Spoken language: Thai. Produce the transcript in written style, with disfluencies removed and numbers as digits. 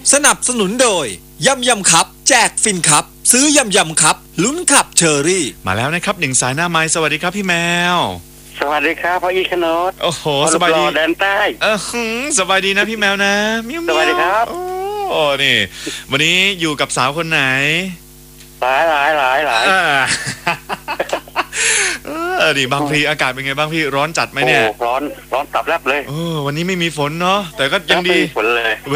สนับสนุนโดยยำยำครับแจกฟินครับซื้อยำยำครับลุ้นขับเชอรี่มาแล้วนะครับหนึ่งสายหน้าไม้สวัสดีครับพี่แมวสวัสดีครับพ่ออีคโนดโอ้โหสบายดีแดนใต้สบายดีนะพี่แมวนะมิ้วสวัสดีครับโอ้นี่ วันนี้อยู่กับสาวคนไหนหลายอ่า นี่บางพลีอากาศเป็นไงบ้างพี่ร้อนจัดไหมเนี่ยโอ้ร้อนตับแลบเลยวันนี้ไม่มีฝนเนาะแต่ก็ยังดีไม่มีฝนเลย